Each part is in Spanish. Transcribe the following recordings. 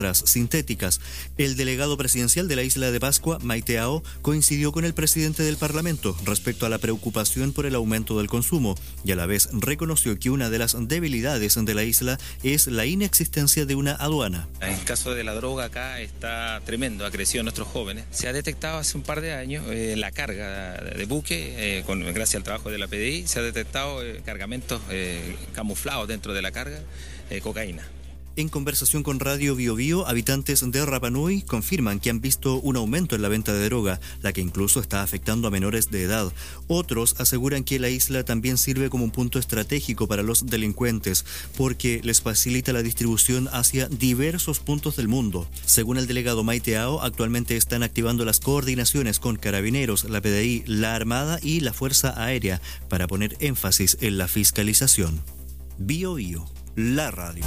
sintéticas. El delegado presidencial de la isla de Pascua, Maite Ao, coincidió con el presidente del Parlamento respecto a la preocupación por el aumento del consumo y a la vez reconoció que una de las debilidades de la isla es la inexistencia de una aduana. El caso de la droga acá está tremendo, ha crecido en nuestros jóvenes. Se ha detectado hace un par de años la carga de buque, gracias al trabajo de la PDI, se ha detectado cargamentos camuflados dentro de la carga, cocaína. En conversación con Radio Bio Bio, habitantes de Rapa Nui confirman que han visto un aumento en la venta de droga, la que incluso está afectando a menores de edad. Otros aseguran que la isla también sirve como un punto estratégico para los delincuentes, porque les facilita la distribución hacia diversos puntos del mundo. Según el delegado Maite Ao, actualmente están activando las coordinaciones con Carabineros, la PDI, la Armada y la Fuerza Aérea para poner énfasis en la fiscalización. Bio Bio, la radio.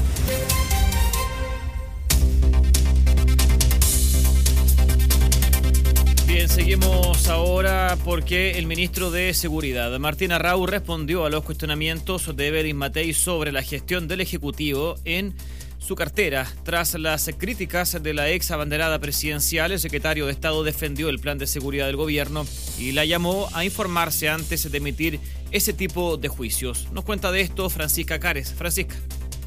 Bien, seguimos ahora porque el ministro de Seguridad, Martín Arrau, respondió a los cuestionamientos de Evelyn Matei sobre la gestión del Ejecutivo en su cartera. Tras las críticas de la ex abanderada presidencial, el secretario de Estado defendió el plan de seguridad del gobierno y la llamó a informarse antes de emitir ese tipo de juicios. Nos cuenta de esto Francisca Cares. Francisca.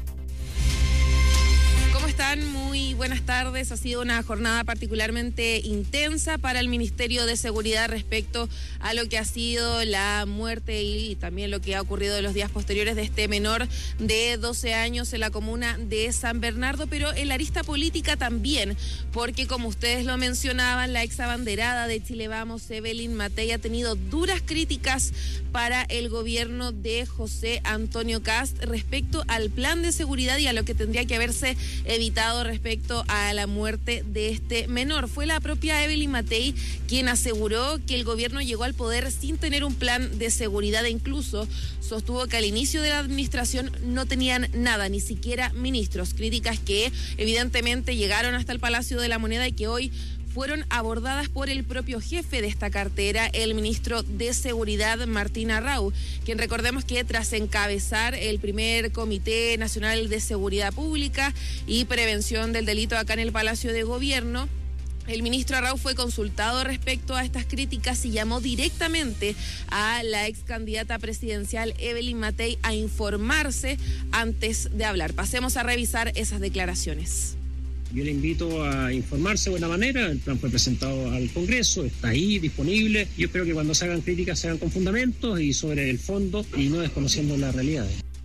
Muy buenas tardes. Ha sido una jornada particularmente intensa para el Ministerio de Seguridad respecto a lo que ha sido la muerte y también lo que ha ocurrido en los días posteriores de este menor de 12 años en la comuna de San Bernardo, pero en la arista política también, porque como ustedes lo mencionaban, la ex abanderada de Chile Vamos, Evelyn Matei, ha tenido duras críticas para el gobierno de José Antonio Kast respecto al plan de seguridad y a lo que tendría que haberse evitado respecto a la muerte de este menor. Fue la propia Evelyn Matei quien aseguró que el gobierno llegó al poder sin tener un plan de seguridad e incluso sostuvo que al inicio de la administración no tenían nada, ni siquiera ministros. Críticas que evidentemente llegaron hasta el Palacio de la Moneda y que hoy fueron abordadas por el propio jefe de esta cartera, el ministro de Seguridad, Martín Arrau, quien recordemos que tras encabezar el primer Comité Nacional de Seguridad Pública y Prevención del Delito acá en el Palacio de Gobierno, el ministro Arrau fue consultado respecto a estas críticas y llamó directamente a la ex candidata presidencial Evelyn Matei a informarse antes de hablar. Pasemos a revisar esas declaraciones. Yo le invito a informarse de buena manera. El plan fue presentado al Congreso, está ahí disponible. Yo espero que cuando se hagan críticas se hagan con fundamentos y sobre el fondo y no desconociendo la realidad.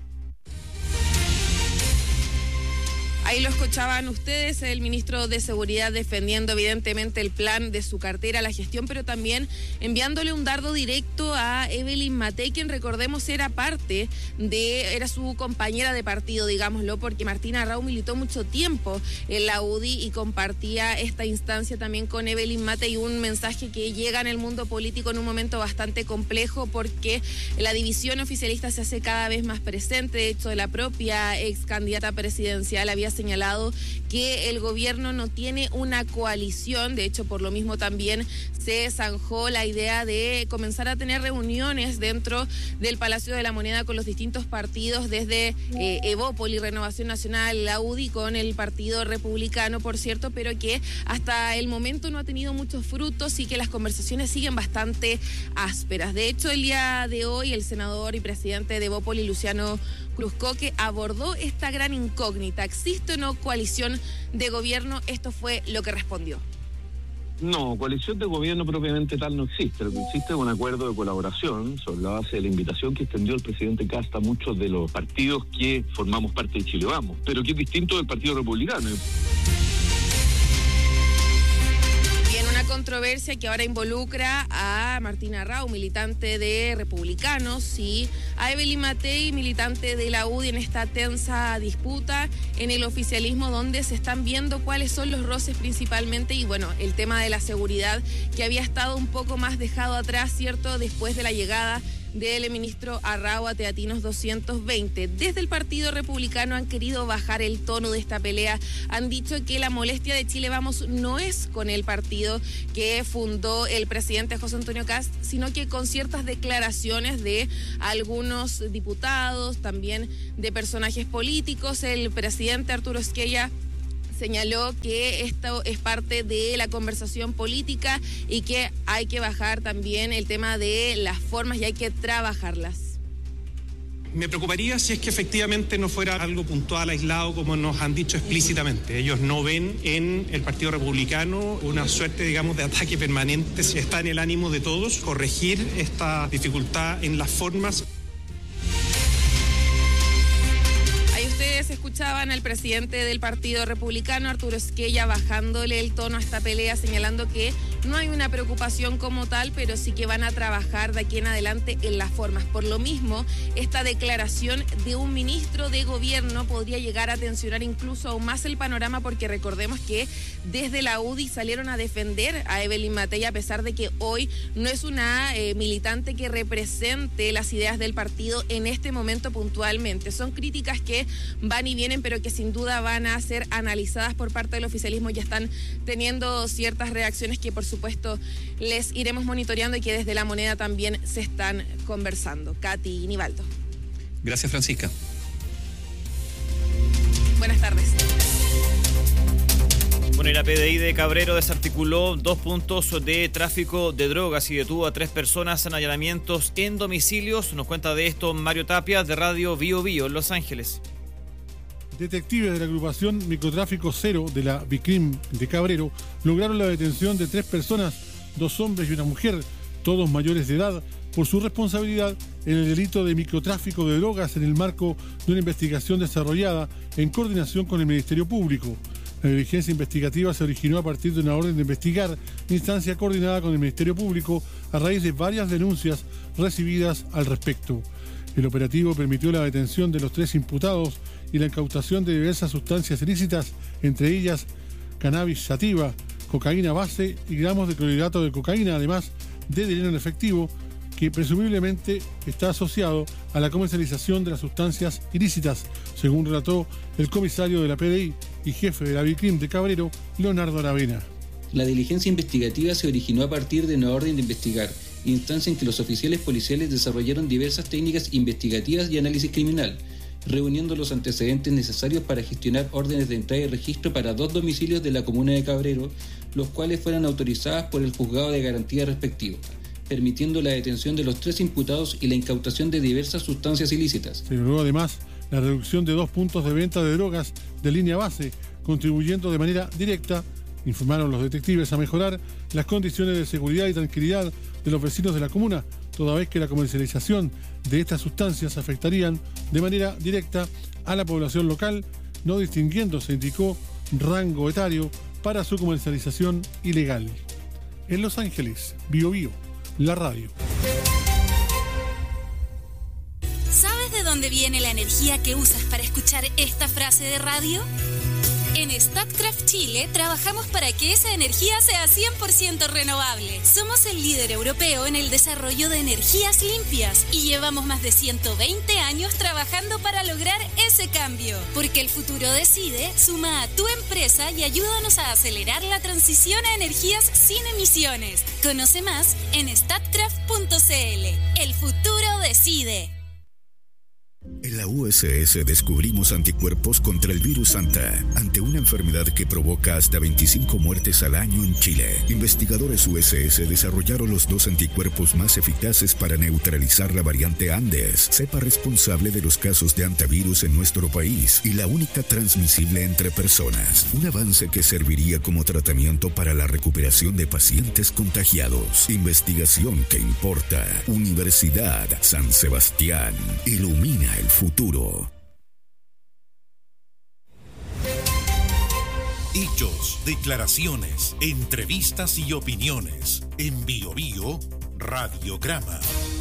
Ahí lo escuchaban ustedes, el ministro de Seguridad defendiendo evidentemente el plan de su cartera, la gestión, pero también enviándole un dardo directo a Evelyn Matei, quien recordemos era su compañera de partido, digámoslo, porque Martín Arrau militó mucho tiempo en la UDI y compartía esta instancia también con Evelyn Matei, un mensaje que llega en el mundo político en un momento bastante complejo porque la división oficialista se hace cada vez más presente. De hecho, la propia ex candidata presidencial había señalado que el gobierno no tiene una coalición. De hecho, por lo mismo también se zanjó la idea de comenzar a tener reuniones dentro del Palacio de la Moneda con los distintos partidos, desde Evópoli, Renovación Nacional, la UDI, con el Partido Republicano, por cierto, pero que hasta el momento no ha tenido muchos frutos y que las conversaciones siguen bastante ásperas. De hecho, el día de hoy, el senador y presidente de Evópoli, Luciano Cruzcoque, abordó esta gran incógnita. ¿Existe o no coalición de gobierno? Esto fue lo que respondió. No, coalición de gobierno propiamente tal no existe. Lo que existe es un acuerdo de colaboración sobre la base de la invitación que extendió el presidente Kast a muchos de los partidos que formamos parte de Chile Vamos, pero que es distinto del Partido Republicano. Una controversia que ahora involucra a Martín Arrau, militante de Republicanos, y a Evelyn Matei, militante de la UDI, en esta tensa disputa en el oficialismo, donde se están viendo cuáles son los roces principalmente y bueno, el tema de la seguridad que había estado un poco más dejado atrás, ¿cierto?, después de la llegada del ministro Arrau a Teatinos 220. Desde el Partido Republicano han querido bajar el tono de esta pelea. Han dicho que la molestia de Chile Vamos no es con el partido que fundó el presidente José Antonio Kast, sino que con ciertas declaraciones de algunos diputados, también de personajes políticos. El presidente Arturo Esquella señaló que esto es parte de la conversación política y que hay que bajar también el tema de las formas y hay que trabajarlas. Me preocuparía si es que efectivamente no fuera algo puntual, aislado, como nos han dicho explícitamente. Ellos no ven en el Partido Republicano una suerte, digamos, de ataque permanente. Si está en el ánimo de todos corregir esta dificultad en las formas. Ustedes escuchaban al presidente del Partido Republicano, Arturo Esquella, bajándole el tono a esta pelea, señalando que no hay una preocupación como tal, pero sí que van a trabajar de aquí en adelante en las formas. Por lo mismo, esta declaración de un ministro de gobierno podría llegar a tensionar incluso aún más el panorama, porque recordemos que desde la UDI salieron a defender a Evelyn Matei, a pesar de que hoy no es una militante que represente las ideas del partido en este momento puntualmente. Son críticas que van y vienen, pero que sin duda van a ser analizadas por parte del oficialismo. Ya están teniendo ciertas reacciones que por supuesto les iremos monitoreando y que desde La Moneda también se están conversando. Katy y Nivaldo. Gracias, Francisca. Buenas tardes. Bueno, y la PDI de Cabrero desarticuló 2 puntos de tráfico de drogas y detuvo a 3 personas en allanamientos en domicilios. Nos cuenta de esto Mario Tapia, de Radio Bio Bio en Los Ángeles. Detectives de la agrupación Microtráfico Cero de la BICRIM de Cabrero lograron la detención de 3 personas, 2 hombres y una mujer, todos mayores de edad, por su responsabilidad en el delito de microtráfico de drogas en el marco de una investigación desarrollada en coordinación con el Ministerio Público. La diligencia investigativa se originó a partir de una orden de investigar, instancia coordinada con el Ministerio Público a raíz de varias denuncias recibidas al respecto. El operativo permitió la detención de los 3 imputados y la incautación de diversas sustancias ilícitas, entre ellas cannabis sativa, cocaína base y gramos de clorhidrato de cocaína, además de dinero en efectivo, que presumiblemente está asociado a la comercialización de las sustancias ilícitas, según relató el comisario de la PDI y jefe de la BICRIM de Cabrero, Leonardo Aravena. La diligencia investigativa se originó a partir de una orden de investigar, instancia en que los oficiales policiales desarrollaron diversas técnicas investigativas y análisis criminal, reuniendo los antecedentes necesarios para gestionar órdenes de entrada y registro para 2 domicilios de la comuna de Cabrero, los cuales fueron autorizadas por el juzgado de garantía respectivo, permitiendo la detención de los 3 imputados y la incautación de diversas sustancias ilícitas. Se logró además la reducción de 2 puntos de venta de drogas de línea base, contribuyendo de manera directa, informaron los detectives, a mejorar las condiciones de seguridad y tranquilidad de los vecinos de la comuna, toda vez que la comercialización de estas sustancias afectarían de manera directa a la población local, no distinguiéndose, indicó, rango etario para su comercialización ilegal. En Los Ángeles, Bio Bio, la radio. ¿Sabes de dónde viene la energía que usas para escuchar esta frase de radio? En Statkraft Chile trabajamos para que esa energía sea 100% renovable. Somos el líder europeo en el desarrollo de energías limpias y llevamos más de 120 años trabajando para lograr ese cambio. Porque el futuro decide, suma a tu empresa y ayúdanos a acelerar la transición a energías sin emisiones. Conoce más en statkraft.cl. El futuro decide. En la USS descubrimos anticuerpos contra el virus Anta, ante una enfermedad que provoca hasta 25 muertes al año en Chile. Investigadores USS desarrollaron los 2 anticuerpos más eficaces para neutralizar la variante Andes, cepa responsable de los casos de antivirus en nuestro país y la única transmisible entre personas. Un avance que serviría como tratamiento para la recuperación de pacientes contagiados. Investigación que importa. Universidad San Sebastián. Ilumina el futuro. Hechos, declaraciones, entrevistas y opiniones. En Bio Bio, Radiograma.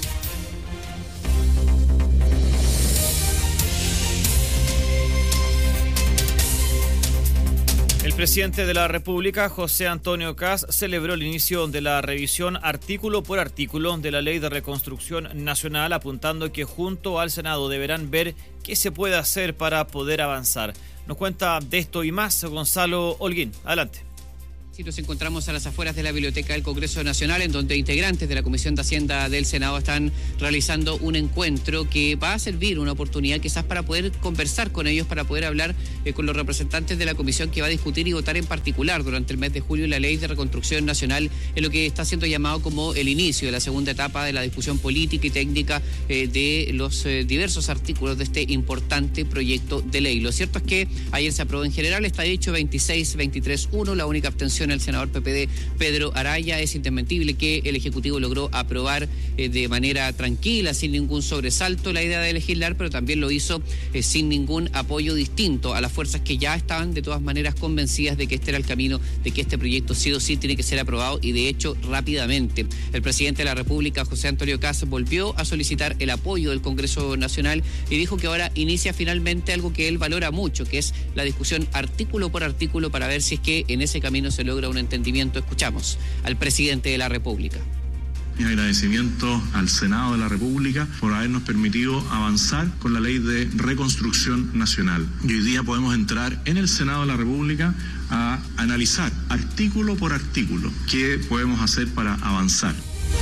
El presidente de la República, José Antonio Kast, celebró el inicio de la revisión artículo por artículo de la Ley de Reconstrucción Nacional, apuntando que junto al Senado deberán ver qué se puede hacer para poder avanzar. Nos cuenta de esto y más Gonzalo Holguín. Adelante. Sí, nos encontramos a las afueras de la Biblioteca del Congreso Nacional, en donde integrantes de la Comisión de Hacienda del Senado están realizando un encuentro que va a servir una oportunidad quizás para poder conversar con ellos, para poder hablar con los representantes de la comisión que va a discutir y votar en particular durante el mes de julio la Ley de Reconstrucción Nacional, en lo que está siendo llamado como el inicio de la segunda etapa de la discusión política y técnica de los diversos artículos de este importante proyecto de ley. Lo cierto es que ayer se aprobó en general, está dicho 26-23-1, la única abstención el senador PPD Pedro Araya. Es indesmentible que el Ejecutivo logró aprobar de manera tranquila, sin ningún sobresalto, la idea de legislar, pero también lo hizo sin ningún apoyo distinto a las fuerzas que ya estaban de todas maneras convencidas de que este era el camino, de que este proyecto sí o sí tiene que ser aprobado, y de hecho rápidamente. El presidente de la República, José Antonio Kast, volvió a solicitar el apoyo del Congreso Nacional y dijo que ahora inicia finalmente algo que él valora mucho, que es la discusión artículo por artículo para ver si es que en ese camino se logra un entendimiento. Escuchamos al presidente de la República. Mi agradecimiento al Senado de la República por habernos permitido avanzar con la Ley de Reconstrucción Nacional. Y hoy día podemos entrar en el Senado de la República a analizar artículo por artículo qué podemos hacer para avanzar.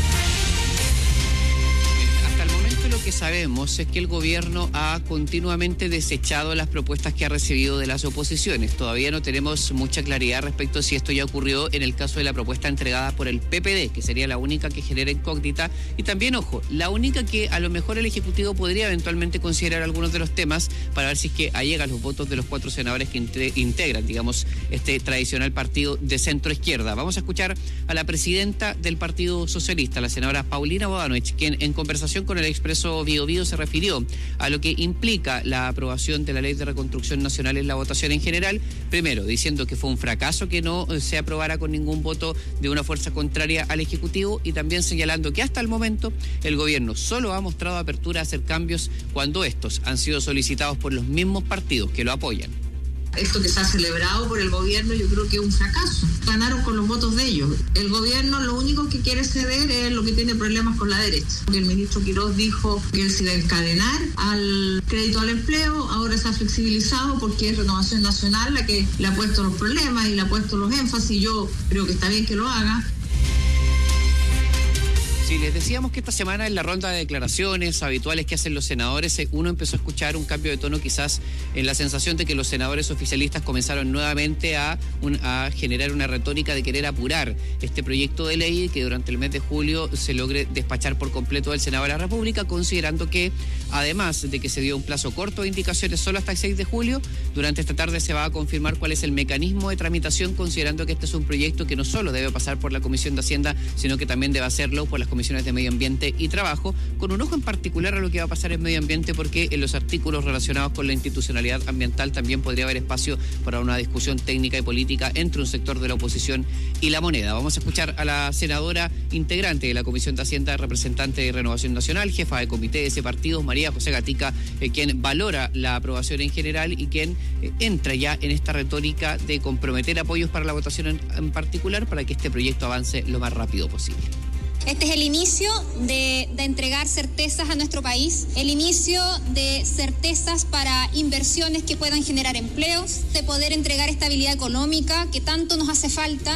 Lo que sabemos es que el gobierno ha continuamente desechado las propuestas que ha recibido de las oposiciones. Todavía no tenemos mucha claridad respecto a si esto ya ocurrió en el caso de la propuesta entregada por el PPD, que sería la única que genera incógnita, y también, ojo, la única que a lo mejor el Ejecutivo podría eventualmente considerar algunos de los temas para ver si es que allegan los votos de los 4 senadores que integran, digamos, este tradicional partido de centro izquierda. Vamos a escuchar a la presidenta del Partido Socialista, la senadora Paulina Bodanovich, quien en conversación con el Expreso Bio Bio se refirió a lo que implica la aprobación de la Ley de Reconstrucción Nacional en la votación en general, primero diciendo que fue un fracaso que no se aprobara con ningún voto de una fuerza contraria al Ejecutivo, y también señalando que hasta el momento el gobierno solo ha mostrado apertura a hacer cambios cuando estos han sido solicitados por los mismos partidos que lo apoyan. Esto que se ha celebrado por el gobierno yo creo que es un fracaso. Ganaron con los votos de ellos. El gobierno lo único que quiere ceder es lo que tiene problemas con la derecha. El ministro Quiroz dijo que él se iba a encadenar al crédito al empleo. Ahora se ha flexibilizado porque es Renovación Nacional la que le ha puesto los problemas y le ha puesto los énfasis. Yo creo que está bien que lo haga. Sí, les decíamos que esta semana en la ronda de declaraciones habituales que hacen los senadores, uno empezó a escuchar un cambio de tono quizás en la sensación de que los senadores oficialistas comenzaron nuevamente a generar una retórica de querer apurar este proyecto de ley, que durante el mes de julio se logre despachar por completo del Senado de la República, considerando que además de que se dio un plazo corto de indicaciones solo hasta el 6 de julio, durante esta tarde se va a confirmar cuál es el mecanismo de tramitación, considerando que este es un proyecto que no solo debe pasar por la Comisión de Hacienda, sino que también debe hacerlo por las comisiones de Medio Ambiente y Trabajo, con un ojo en particular a lo que va a pasar en Medio Ambiente, porque en los artículos relacionados con la institucionalidad ambiental también podría haber espacio para una discusión técnica y política entre un sector de la oposición y la moneda. Vamos a escuchar a la senadora integrante de la Comisión de Hacienda, representante de Renovación Nacional, jefa de comité de ese partido, María José Gatica, quien valora la aprobación en general y quien entra ya en esta retórica de comprometer apoyos para la votación en particular para que este proyecto avance lo más rápido posible. Este es el inicio de entregar certezas a nuestro país, el inicio de certezas para inversiones que puedan generar empleos, de poder entregar estabilidad económica que tanto nos hace falta.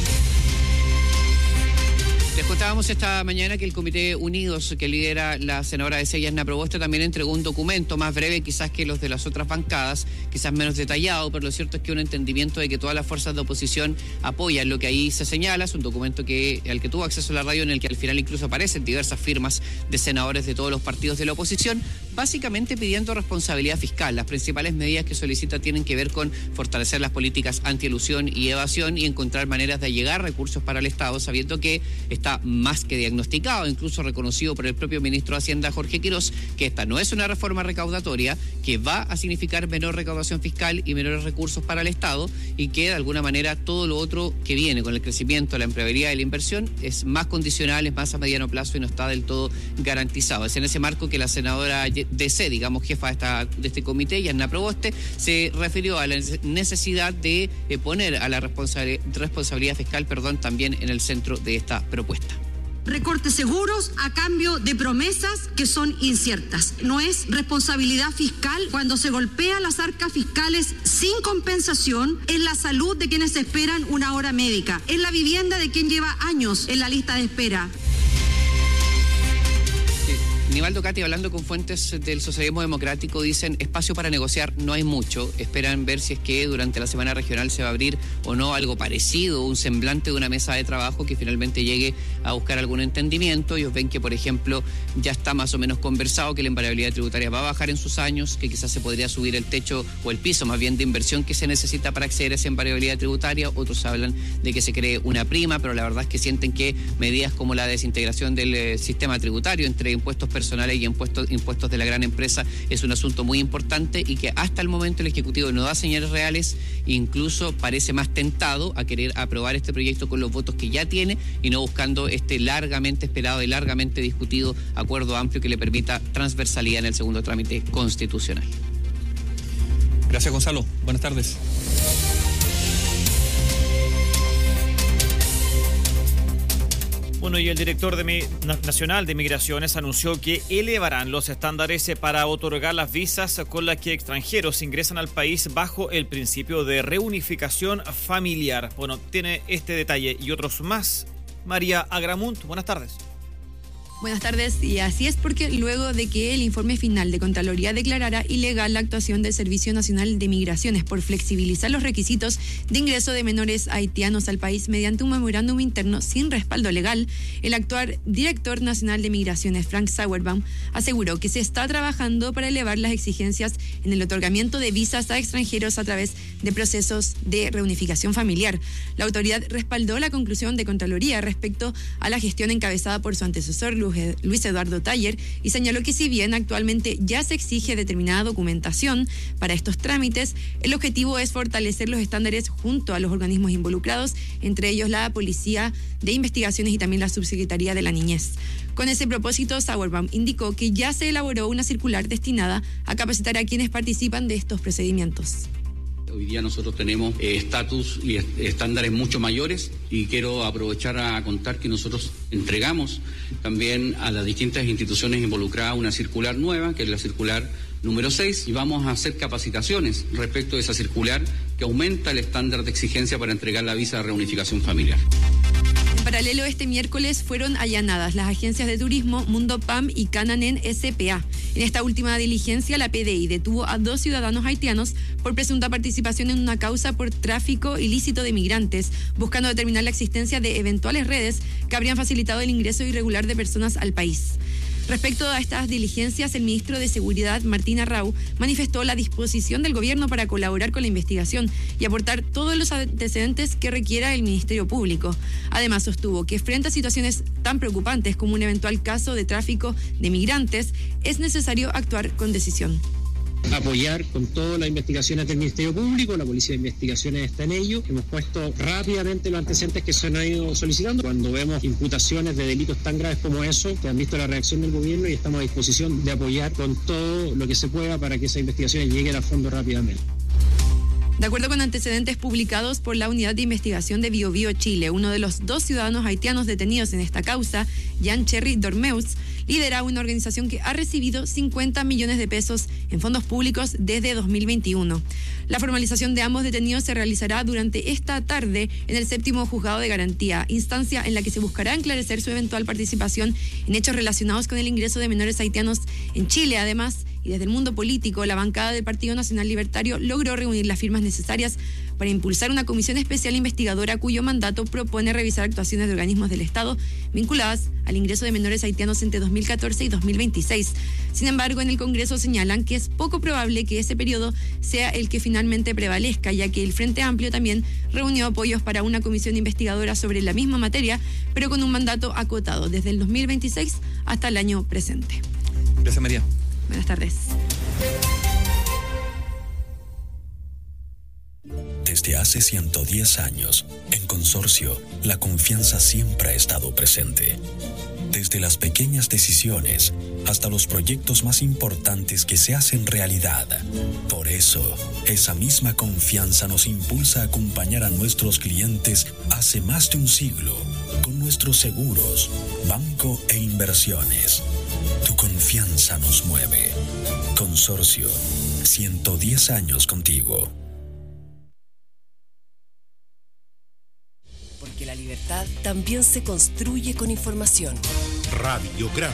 Les contábamos esta mañana que el Comité Unidos, que lidera la senadora de Yasna Proboste, también entregó un documento más breve quizás que los de las otras bancadas, quizás menos detallado, pero lo cierto es que un entendimiento de que todas las fuerzas de oposición apoyan lo que ahí se señala. Es un documento al que tuvo acceso la radio, en el que al final incluso aparecen diversas firmas de senadores de todos los partidos de la oposición, básicamente pidiendo responsabilidad fiscal. Las principales medidas que solicita tienen que ver con fortalecer las políticas antielusión y evasión y encontrar maneras de allegar recursos para el Estado, sabiendo que está más que diagnosticado, incluso reconocido por el propio ministro de Hacienda, Jorge Quiroz, que esta no es una reforma recaudatoria, que va a significar menor recaudación fiscal y menores recursos para el Estado, y que de alguna manera todo lo otro que viene con el crecimiento, la empleabilidad y la inversión es más condicional, es más a mediano plazo y no está del todo garantizado. Es en ese marco que la senadora DC, digamos, jefa de este comité, Yasna Proboste, se refirió a la necesidad de poner a la responsabilidad fiscal, también en el centro de esta propuesta. recortes seguros a cambio de promesas que son inciertas. No es responsabilidad fiscal cuando se golpea las arcas fiscales sin compensación, en la salud de quienes esperan una hora médica, en la vivienda de quien lleva años en la lista de espera. Nivaldo Cati, hablando con fuentes del socialismo democrático, dicen espacio para negociar no hay mucho. Esperan ver si es que durante la semana regional se va a abrir o no algo parecido, un semblante de una mesa de trabajo que finalmente llegue a buscar algún entendimiento. Ellos ven que, por ejemplo, ya está más o menos conversado que la invariabilidad tributaria va a bajar en sus años, que quizás se podría subir el techo o el piso más bien de inversión que se necesita para acceder a esa invariabilidad tributaria. Otros hablan de que se cree una prima, pero la verdad es que sienten que medidas como la desintegración del sistema tributario entre impuestos personales y impuestos de la gran empresa es un asunto muy importante y que hasta el momento el Ejecutivo no da señales reales, incluso parece más tentado a querer aprobar este proyecto con los votos que ya tiene y no buscando este largamente esperado y largamente discutido acuerdo amplio que le permita transversalidad en el segundo trámite constitucional. Gracias, Gonzalo. Buenas tardes. Bueno, y el director nacional de Migraciones anunció que elevarán los estándares para otorgar las visas con las que extranjeros ingresan al país bajo el principio de reunificación familiar. Bueno, tiene este detalle y otros más María Agramunt. Buenas tardes. Buenas tardes, y así es porque luego de que el informe final de Contraloría declarara ilegal la actuación del Servicio Nacional de Migraciones por flexibilizar los requisitos de ingreso de menores haitianos al país mediante un memorándum interno sin respaldo legal, el actual director nacional de Migraciones, Frank Sauerbaum, aseguró que se está trabajando para elevar las exigencias en el otorgamiento de visas a extranjeros a través de procesos de reunificación familiar. La autoridad respaldó la conclusión de Contraloría respecto a la gestión encabezada por su antecesor, Luis Eduardo Taller, y señaló que si bien actualmente ya se exige determinada documentación para estos trámites, el objetivo es fortalecer los estándares junto a los organismos involucrados, entre ellos la Policía de Investigaciones y también la Subsecretaría de la Niñez. Con ese propósito, Sauerbaum indicó que ya se elaboró una circular destinada a capacitar a quienes participan de estos procedimientos. Hoy día nosotros tenemos estatus y estándares mucho mayores, y quiero aprovechar a contar que nosotros entregamos también a las distintas instituciones involucradas una circular nueva, que es la circular número 6, y vamos a hacer capacitaciones respecto de esa circular que aumenta el estándar de exigencia para entregar la visa de reunificación familiar. En paralelo, este miércoles fueron allanadas las agencias de turismo Mundo PAM y Cananen S.P.A. En esta última diligencia, la PDI detuvo a 2 ciudadanos haitianos por presunta participación en una causa por tráfico ilícito de migrantes, buscando determinar la existencia de eventuales redes que habrían facilitado el ingreso irregular de personas al país. Respecto a estas diligencias, el ministro de Seguridad, Martín Arrau, manifestó la disposición del gobierno para colaborar con la investigación y aportar todos los antecedentes que requiera el Ministerio Público. Además, sostuvo que frente a situaciones tan preocupantes como un eventual caso de tráfico de migrantes, es necesario actuar con decisión. Apoyar con todas las investigaciones del Ministerio Público, la Policía de Investigaciones está en ello. Hemos puesto rápidamente los antecedentes que se han ido solicitando. Cuando vemos imputaciones de delitos tan graves como eso, que han visto la reacción del gobierno, y estamos a disposición de apoyar con todo lo que se pueda para que esas investigaciones lleguen a fondo rápidamente. De acuerdo con antecedentes publicados por la Unidad de Investigación de Biobío Chile, uno de los 2 ciudadanos haitianos detenidos en esta causa, Jean Cherry Dormeus, lidera una organización que ha recibido 50 millones de pesos en fondos públicos desde 2021. La formalización de ambos detenidos se realizará durante esta tarde en el 7º Juzgado de Garantía, instancia en la que se buscará esclarecer su eventual participación en hechos relacionados con el ingreso de menores haitianos en Chile. Además, y desde el mundo político, la bancada del Partido Nacional Libertario logró reunir las firmas necesarias para impulsar una comisión especial investigadora cuyo mandato propone revisar actuaciones de organismos del Estado vinculadas al ingreso de menores haitianos entre 2014 y 2026. Sin embargo, en el Congreso señalan que es poco probable que ese periodo sea el que finalmente prevalezca, ya que el Frente Amplio también reunió apoyos para una comisión investigadora sobre la misma materia, pero con un mandato acotado desde el 2026 hasta el año presente. Gracias, María. Buenas tardes. Desde hace 110 años, en Consorcio, la confianza siempre ha estado presente. desde las pequeñas decisiones hasta los proyectos más importantes que se hacen realidad. Por eso, esa misma confianza nos impulsa a acompañar a nuestros clientes hace más de un siglo con nuestros seguros, banco e inversiones. Tu confianza nos mueve. Consorcio, 110 años contigo. Porque la libertad también se construye con información. Radiograma.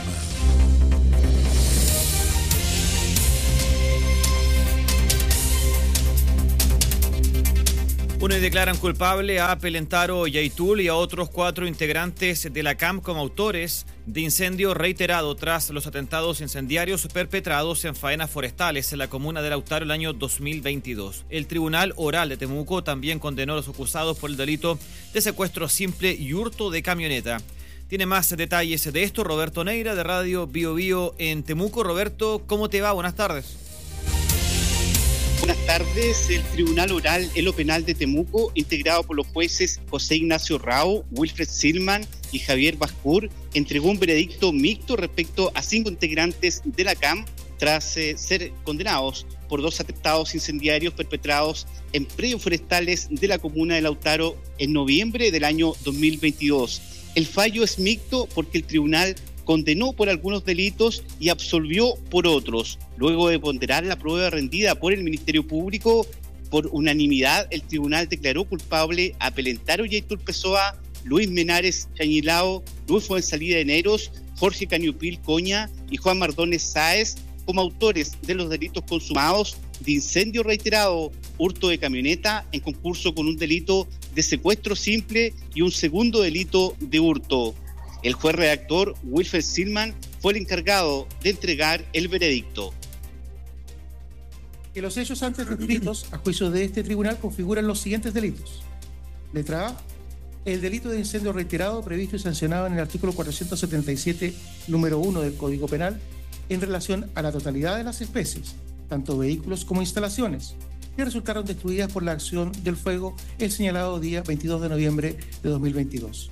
Uno declaran culpable a Pelentaro Yaitul y a otros 4 integrantes de la CAM como autores de incendio reiterado tras los atentados incendiarios perpetrados en faenas forestales en la comuna de Lautaro el año 2022. El Tribunal Oral de Temuco también condenó a los acusados por el delito de secuestro simple y hurto de camioneta. Tiene más detalles de esto Roberto Neira de Radio Bio Bio en Temuco. Roberto, ¿cómo te va? Buenas tardes. Buenas tardes. El Tribunal Oral en lo Penal de Temuco, integrado por los jueces José Ignacio Rao, Wilfred Silman y Javier Bascur, entregó un veredicto mixto respecto a 5 integrantes de la CAM tras ser condenados por 2 atentados incendiarios perpetrados en predios forestales de la comuna de Lautaro en noviembre del año 2022. El fallo es mixto porque el tribunal condenó por algunos delitos y absolvió por otros. Luego de ponderar la prueba rendida por el Ministerio Público, por unanimidad, el tribunal declaró culpable a Pelentaro Yaitul Pessoa, Luis Menares Chañilao, Luis Fuensalida de Neros, Jorge Cañupil Coña y Juan Mardones Sáez como autores de los delitos consumados de incendio reiterado, hurto de camioneta en concurso con un delito de secuestro simple y un segundo delito de hurto. El juez redactor Wilfred Silman fue el encargado de entregar el veredicto. Que los hechos antes descritos a juicio de este tribunal configuran los siguientes delitos. Letra A. El delito de incendio reiterado previsto y sancionado en el artículo 477, número 1 del Código Penal, en relación a la totalidad de las especies, tanto vehículos como instalaciones, que resultaron destruidas por la acción del fuego el señalado día 22 de noviembre de 2022.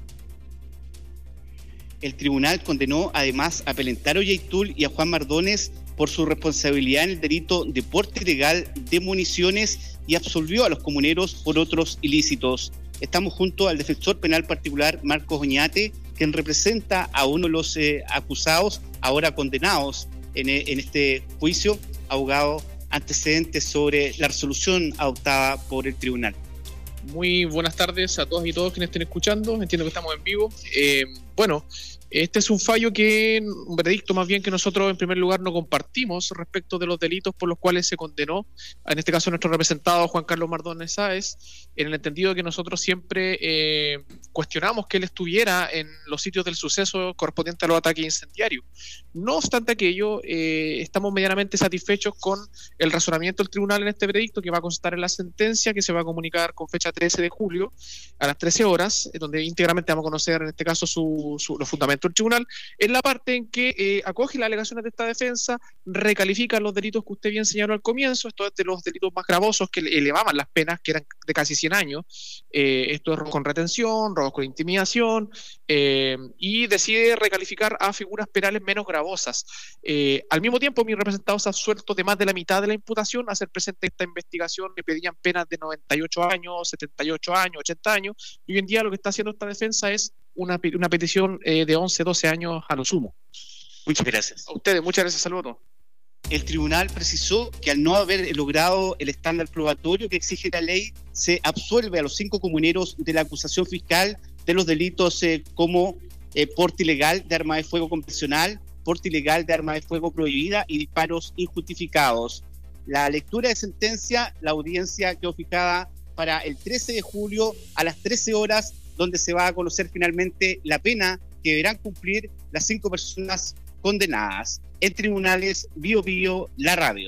El tribunal condenó además a Pelentaro Yaitul y a Juan Mardones por su responsabilidad en el delito de porte ilegal de municiones y absolvió a los comuneros por otros ilícitos. Estamos junto al defensor penal particular Marcos Oñate, quien representa a uno de los acusados, ahora condenados en este juicio, abogado antecedentes sobre la resolución adoptada por el tribunal. Muy buenas tardes a todas y todos quienes estén escuchando. Entiendo que estamos en vivo. Este es un un veredicto más bien que nosotros en primer lugar no compartimos respecto de los delitos por los cuales se condenó, en este caso nuestro representado Juan Carlos Mardones Sáez, en el entendido que nosotros siempre cuestionamos que él estuviera en los sitios del suceso correspondiente a los ataques incendiarios. No obstante aquello, estamos medianamente satisfechos con el razonamiento del tribunal en este veredicto, que va a constar en la sentencia que se va a comunicar con fecha 13 de julio a las 13 horas, donde íntegramente vamos a conocer en este caso los fundamentos del tribunal, en la parte en que acoge las alegaciones de esta defensa, recalifica los delitos que usted bien señaló al comienzo, esto es de los delitos más gravosos que elevaban las penas, que eran de casi 100 años, esto es robos con retención, robos con intimidación, y decide recalificar a figuras penales menos gravosas. Al mismo tiempo, mi representado se ha absuelto de más de la mitad de la imputación, a hacer presente esta investigación que pedían penas de 98 años, 78 años, 80 años, y hoy en día lo que está haciendo esta defensa es una petición de 11, 12 años a lo sumo. Muchas gracias. A ustedes, muchas gracias. Saludos. El tribunal precisó que al no haber logrado el estándar probatorio que exige la ley, se absuelve a los 5 comuneros de la acusación fiscal de los delitos como porte ilegal de arma de fuego convencional, porte ilegal de arma de fuego prohibida y disparos injustificados. La lectura de sentencia, la audiencia quedó fijada para el 13 de julio a las 13 horas, donde se va a conocer finalmente la pena que deberán cumplir las 5 personas condenadas. En Tribunales Bio Bio, la radio.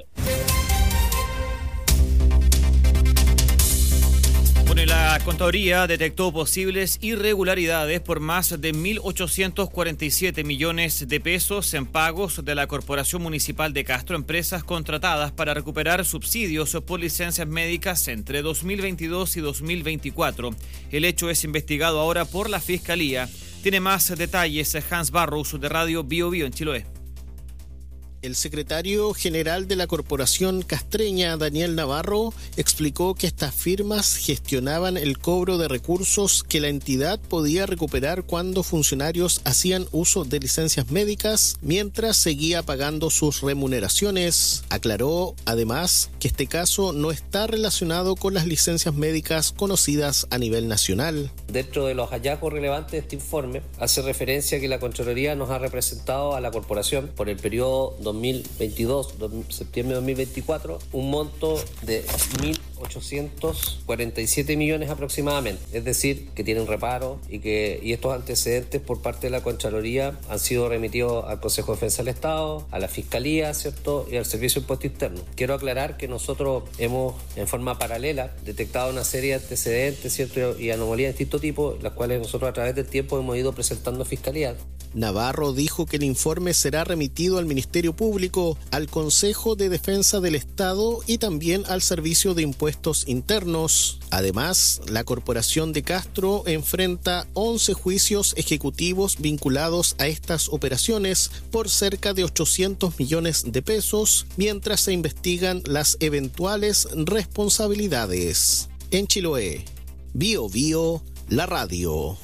Bueno, la Contaduría detectó posibles irregularidades por más de 1.847 millones de pesos en pagos de la Corporación Municipal de Castro, empresas contratadas para recuperar subsidios por licencias médicas entre 2022 y 2024. El hecho es investigado ahora por la Fiscalía. Tiene más detalles Hans Barrows de Radio Bio Bio en Chiloé. El secretario general de la Corporación Castreña, Daniel Navarro, explicó que estas firmas gestionaban el cobro de recursos que la entidad podía recuperar cuando funcionarios hacían uso de licencias médicas mientras seguía pagando sus remuneraciones. Aclaró, además, que este caso no está relacionado con las licencias médicas conocidas a nivel nacional. Dentro de los hallazgos relevantes de este informe, hace referencia a que la Contraloría nos ha representado a la Corporación por el periodo 2022, septiembre de 2024, un monto de 1.847 millones aproximadamente. Es decir, que tienen reparo y estos antecedentes por parte de la Contraloría han sido remitidos al Consejo de Defensa del Estado, a la Fiscalía, ¿cierto?, y al Servicio de Impuesto Interno. Quiero aclarar que nosotros hemos, en forma paralela, detectado una serie de antecedentes, ¿cierto?, y anomalías de distinto tipo, las cuales nosotros a través del tiempo hemos ido presentando a Fiscalía. Navarro dijo que el informe será remitido al Ministerio Público, al Consejo de Defensa del Estado y también al Servicio de Impuestos Internos. Además, la Corporación de Castro enfrenta 11 juicios ejecutivos vinculados a estas operaciones por cerca de 800 millones de pesos, mientras se investigan las eventuales responsabilidades. En Chiloé, Bio Bio, la radio.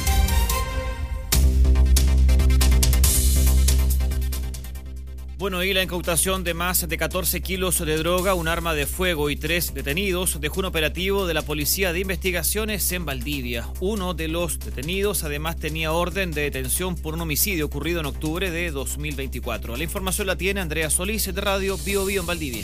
Bueno, y la incautación de más de 14 kilos de droga, un arma de fuego y 3 detenidos dejó un operativo de la Policía de Investigaciones en Valdivia. Uno de los detenidos además tenía orden de detención por un homicidio ocurrido en octubre de 2024. La información la tiene Andrea Solís de Radio Bio Bio en Valdivia.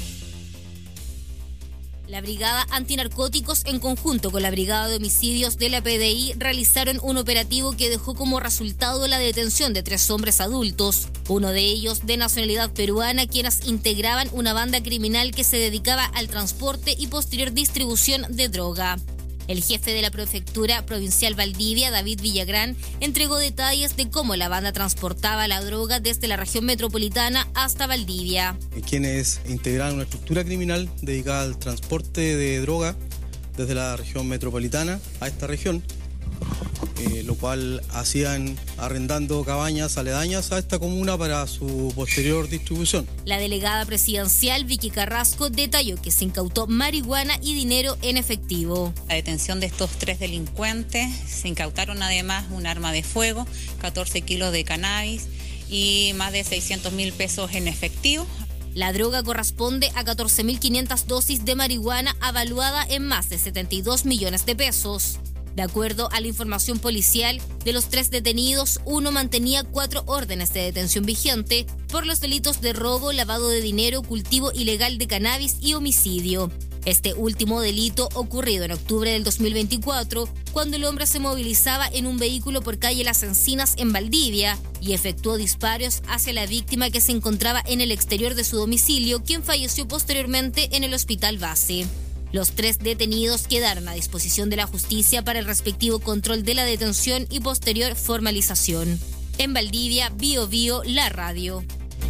La Brigada Antinarcóticos, en conjunto con la Brigada de Homicidios de la PDI, realizaron un operativo que dejó como resultado la detención de 3 hombres adultos, uno de ellos de nacionalidad peruana, quienes integraban una banda criminal que se dedicaba al transporte y posterior distribución de droga. El jefe de la Prefectura Provincial Valdivia, David Villagrán, entregó detalles de cómo la banda transportaba la droga desde la región metropolitana hasta Valdivia. Quienes integraron una estructura criminal dedicada al transporte de droga desde la región metropolitana a esta región, lo cual hacían arrendando cabañas aledañas a esta comuna para su posterior distribución. La delegada presidencial Vicky Carrasco detalló que se incautó marihuana y dinero en efectivo. La detención de estos 3 delincuentes, se incautaron además un arma de fuego, 14 kilos de cannabis y más de 600.000 pesos en efectivo. La droga corresponde a 14.500 dosis de marihuana avaluada en más de 72 millones de pesos. De acuerdo a la información policial, de los 3 detenidos, uno mantenía 4 órdenes de detención vigente por los delitos de robo, lavado de dinero, cultivo ilegal de cannabis y homicidio. Este último delito ocurrido en octubre del 2024, cuando el hombre se movilizaba en un vehículo por calle Las Encinas en Valdivia y efectuó disparos hacia la víctima que se encontraba en el exterior de su domicilio, quien falleció posteriormente en el hospital base. Los 3 detenidos quedaron a disposición de la justicia para el respectivo control de la detención y posterior formalización. En Valdivia, Bio Bio, la radio.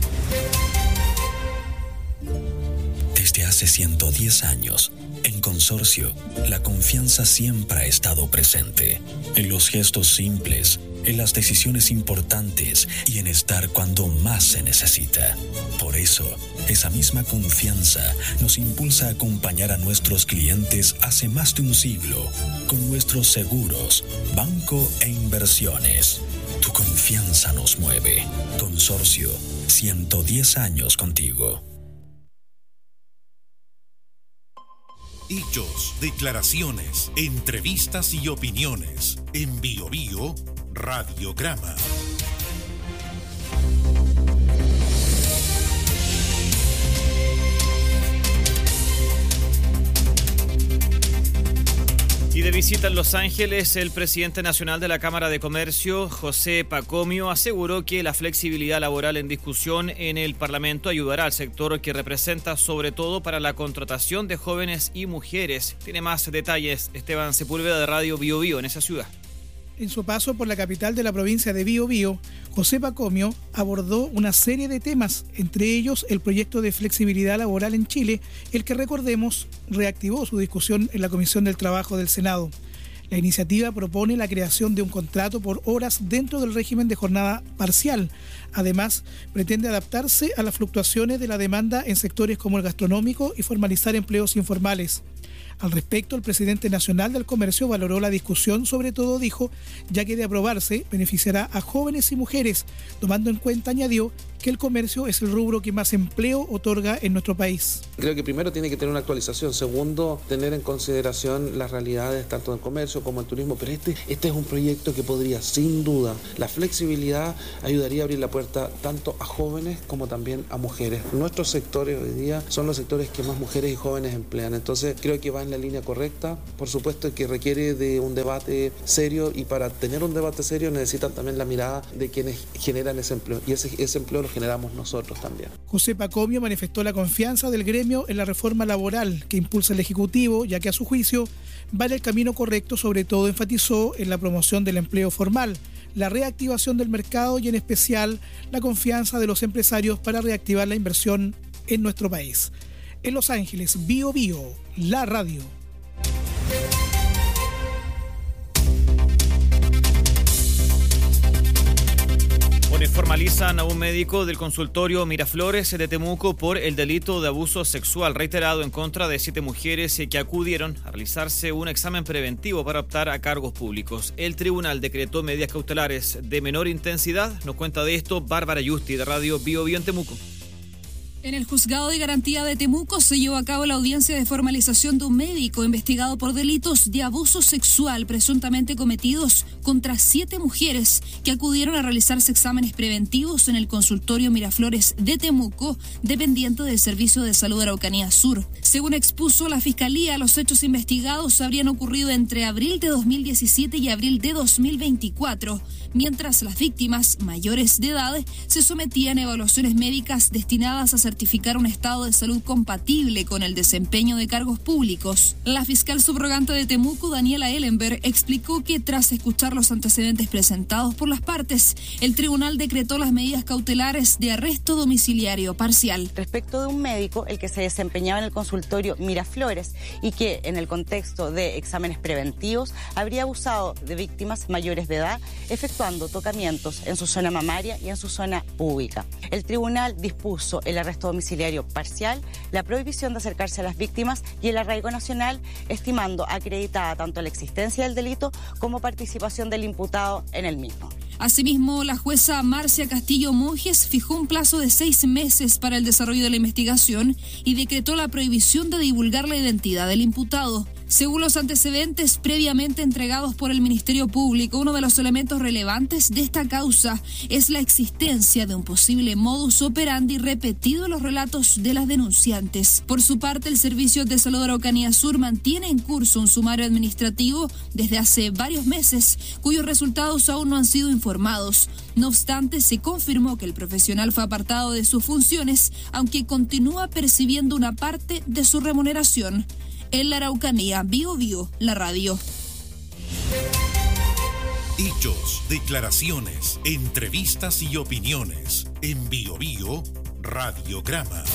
Desde hace 110 años, en Consorcio, la confianza siempre ha estado presente. En los gestos simples, en las decisiones importantes y en estar cuando más se necesita. Por eso, esa misma confianza nos impulsa a acompañar a nuestros clientes hace más de un siglo con nuestros seguros, banco e inversiones. Tu confianza nos mueve. Consorcio, 110 años contigo. Hechos, declaraciones, entrevistas y opiniones. En Bio Bio, Radiograma. Y de visita en Los Ángeles, el presidente nacional de la Cámara de Comercio, José Pacomio, aseguró que la flexibilidad laboral en discusión en el Parlamento ayudará al sector que representa, sobre todo para la contratación de jóvenes y mujeres. Tiene más detalles Esteban Sepúlveda de Radio Bio Bio en esa ciudad. En su paso por la capital de la provincia de Biobío, José Pacomio abordó una serie de temas, entre ellos el proyecto de flexibilidad laboral en Chile, el que, recordemos, reactivó su discusión en la Comisión del Trabajo del Senado. La iniciativa propone la creación de un contrato por horas dentro del régimen de jornada parcial. Además, pretende adaptarse a las fluctuaciones de la demanda en sectores como el gastronómico y formalizar empleos informales. Al respecto, el presidente nacional del comercio valoró la discusión, sobre todo dijo, ya que de aprobarse beneficiará a jóvenes y mujeres, tomando en cuenta, añadió, que el comercio es el rubro que más empleo otorga en nuestro país. Creo que primero tiene que tener una actualización, segundo, tener en consideración las realidades tanto del comercio como del turismo, pero este es un proyecto que podría, sin duda, la flexibilidad ayudaría a abrir la puerta tanto a jóvenes como también a mujeres. Nuestros sectores hoy día son los sectores que más mujeres y jóvenes emplean, entonces creo que va en la línea correcta, por supuesto que requiere de un debate serio y para tener un debate serio necesitan también la mirada de quienes generan ese empleo y ese empleo lo generamos nosotros también. José Pacomio manifestó la confianza del gremio en la reforma laboral que impulsa el Ejecutivo, ya que a su juicio va en el camino correcto, sobre todo enfatizó en la promoción del empleo formal, la reactivación del mercado y en especial la confianza de los empresarios para reactivar la inversión en nuestro país. En Los Ángeles, Bio Bio, la radio. Formalizan a un médico del consultorio Miraflores de Temuco por el delito de abuso sexual reiterado en contra de 7 mujeres que acudieron a realizarse un examen preventivo para optar a cargos públicos. El tribunal decretó medidas cautelares de menor intensidad. Nos cuenta de esto Bárbara Yusti, de Radio Bio Bio en Temuco. En el Juzgado de Garantía de Temuco se llevó a cabo la audiencia de formalización de un médico investigado por delitos de abuso sexual presuntamente cometidos contra 7 mujeres que acudieron a realizarse exámenes preventivos en el consultorio Miraflores de Temuco, dependiente del Servicio de Salud de Araucanía Sur. Según expuso la Fiscalía, los hechos investigados habrían ocurrido entre abril de 2017 y abril de 2024, mientras las víctimas mayores de edad se sometían a evaluaciones médicas destinadas a certificar un estado de salud compatible con el desempeño de cargos públicos. La fiscal subrogante de Temuco, Daniela Ellenberg, explicó que tras escuchar los antecedentes presentados por las partes, el tribunal decretó las medidas cautelares de arresto domiciliario parcial. Respecto de un médico, el que se desempeñaba en el consultorio Miraflores y que en el contexto de exámenes preventivos habría abusado de víctimas mayores de edad, efectuando tocamientos en su zona mamaria y en su zona púbica. El tribunal dispuso el arresto domiciliario parcial, la prohibición de acercarse a las víctimas y el arraigo nacional, estimando acreditada tanto la existencia del delito como participación del imputado en el mismo. Asimismo, la jueza Marcia Castillo Monjes fijó un plazo de 6 meses para el desarrollo de la investigación y decretó la prohibición de divulgar la identidad del imputado. Según los antecedentes previamente entregados por el Ministerio Público, uno de los elementos relevantes de esta causa es la existencia de un posible modus operandi repetido en los relatos de las denunciantes. Por su parte, el Servicio de Salud de Araucanía Sur mantiene en curso un sumario administrativo desde hace varios meses, cuyos resultados aún no han sido informados. No obstante, se confirmó que el profesional fue apartado de sus funciones, aunque continúa percibiendo una parte de su remuneración. En la Araucanía, Bio Bio, la radio. Hechos, declaraciones, entrevistas y opiniones. En Bio Bio, Radiograma.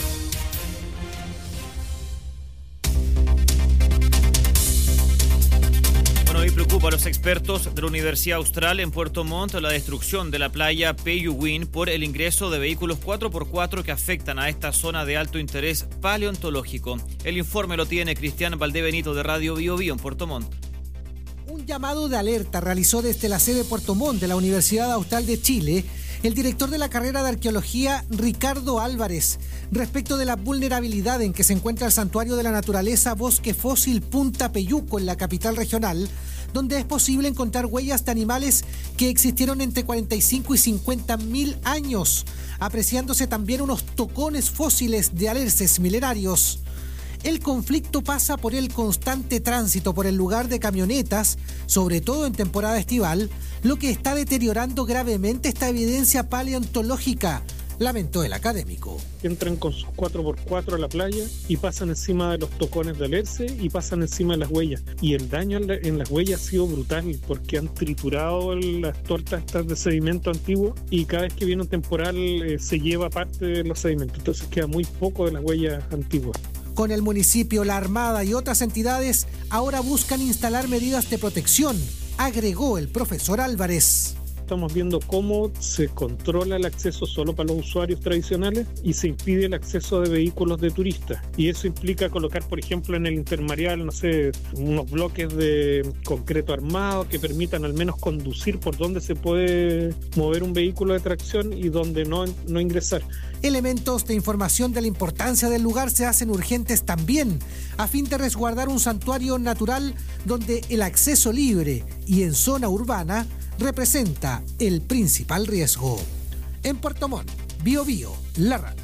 Bueno, hoy preocupa a los expertos de la Universidad Austral en Puerto Montt la destrucción de la playa Peyúguin por el ingreso de vehículos 4x4 que afectan a esta zona de alto interés paleontológico. El informe lo tiene Cristian Valdebenito de Radio Bio Bio en Puerto Montt. Un llamado de alerta realizó desde la sede Puerto Montt de la Universidad Austral de Chile el director de la carrera de arqueología, Ricardo Álvarez, respecto de la vulnerabilidad en que se encuentra el Santuario de la Naturaleza Bosque Fósil Punta Peyuco en la capital regional, donde es posible encontrar huellas de animales que existieron entre 45 y 50.000 años, apreciándose también unos tocones fósiles de alerces milenarios. El conflicto pasa por el constante tránsito por el lugar de camionetas, sobre todo en temporada estival, lo que está deteriorando gravemente esta evidencia paleontológica, lamentó el académico. Entran con sus 4x4 a la playa y pasan encima de los tocones de alerce y pasan encima de las huellas. Y el daño en las huellas ha sido brutal porque han triturado las tortas estas de sedimento antiguo y cada vez que viene un temporal se lleva parte de los sedimentos. Entonces queda muy poco de las huellas antiguas. Con el municipio, la Armada y otras entidades ahora buscan instalar medidas de protección, agregó el profesor Álvarez. Estamos viendo cómo se controla el acceso solo para los usuarios tradicionales y se impide el acceso de vehículos de turistas. Y eso implica colocar, por ejemplo, en el intermareal, unos bloques de concreto armado que permitan al menos conducir por donde se puede mover un vehículo de tracción y donde no ingresar. Elementos de información de la importancia del lugar se hacen urgentes también, a fin de resguardar un santuario natural donde el acceso libre y en zona urbana representa el principal riesgo. En Puerto Montt, Biobío, la radio.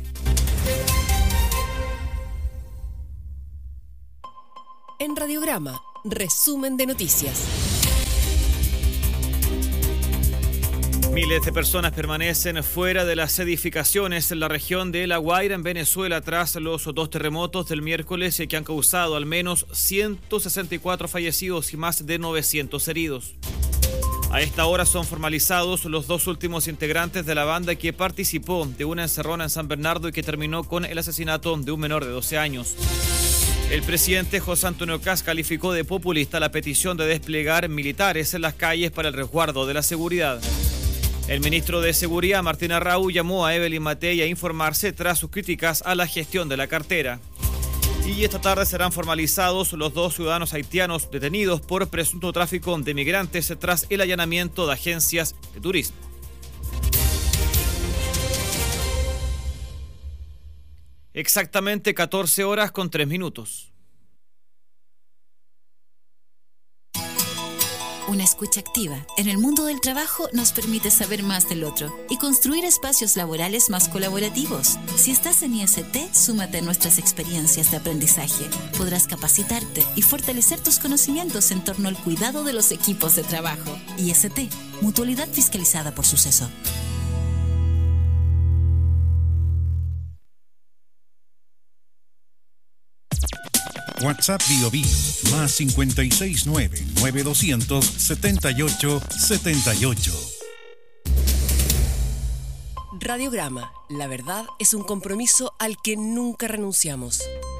En Radiograma, resumen de noticias. Miles de personas permanecen fuera de las edificaciones en la región de La Guaira, en Venezuela, tras los 2 terremotos del miércoles que han causado al menos 164 fallecidos y más de 900 heridos. A esta hora son formalizados los 2 últimos integrantes de la banda que participó de una encerrona en San Bernardo y que terminó con el asesinato de un menor de 12 años. El presidente José Antonio Kast calificó de populista la petición de desplegar militares en las calles para el resguardo de la seguridad. El ministro de Seguridad, Martín Arrau, llamó a Evelyn Matei a informarse tras sus críticas a la gestión de la cartera. Y esta tarde serán formalizados los 2 ciudadanos haitianos detenidos por presunto tráfico de migrantes tras el allanamiento de agencias de turismo. Exactamente 14 horas con 3 minutos. Una escucha activa en el mundo del trabajo nos permite saber más del otro y construir espacios laborales más colaborativos. Si estás en IST, súmate a nuestras experiencias de aprendizaje. Podrás capacitarte y fortalecer tus conocimientos en torno al cuidado de los equipos de trabajo. IST, Mutualidad Fiscalizada por Suceso. WhatsApp Biobío más 569-9200-7878. Radiograma, la verdad es un compromiso al que nunca renunciamos.